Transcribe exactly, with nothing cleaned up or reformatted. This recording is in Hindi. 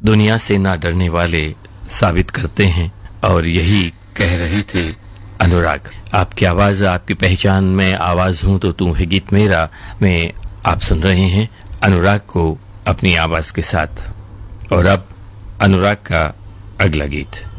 दुनिया से ना डरने वाले साबित करते हैं, और यही कह रहे थे अनुराग। आपकी आवाज, आपकी पहचान, मैं आवाज हूं तो तू है गीत मेरा में आप सुन रहे हैं अनुराग को अपनी आवाज के साथ। और अब अनुराग का अगला गीत।